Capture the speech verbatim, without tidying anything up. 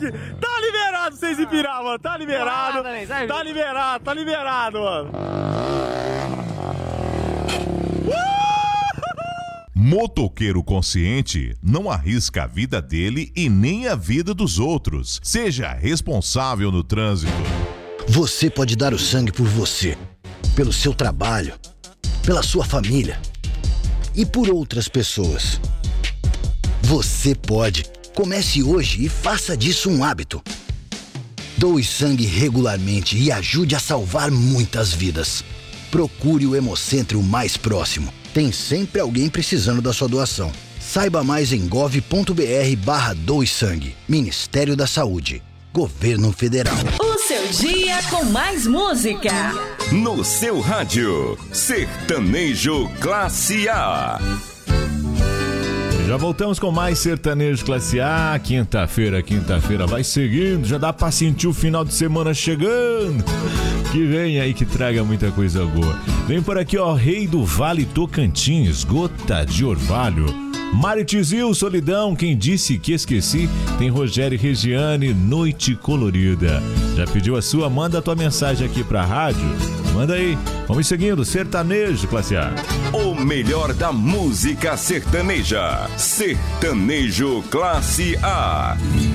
aqui. Tá liberado vocês empirar, mano. Tá liberado. Tá liberado, tá liberado, mano. Motoqueiro consciente não arrisca a vida dele e nem a vida dos outros. Seja responsável no trânsito. Você pode dar o sangue por você, pelo seu trabalho, pela sua família e por outras pessoas. Você pode. Comece hoje e faça disso um hábito. Doe sangue regularmente e ajude a salvar muitas vidas. Procure o Hemocentro mais próximo. Tem sempre alguém precisando da sua doação. Saiba mais em gov.br barra doe sangue. Ministério da Saúde. Governo Federal. O seu dia com mais música. No seu rádio, Sertanejo Classe A. Já voltamos com mais Sertanejo Classe A. Quinta-feira, quinta-feira vai seguindo. Já dá pra sentir o final de semana chegando. Que vem aí, que traga muita coisa boa. Vem por aqui, ó, Rei do Vale Tocantins, Gota de Orvalho. Mari Tizil, Solidão, Quem Disse Que Esqueci. Tem Rogério e Regiane, Noite Colorida. Já pediu a sua? Manda a tua mensagem aqui pra rádio. Manda aí. Vamos seguindo, Sertanejo Classe A. O melhor da música sertaneja. Sertanejo Classe A.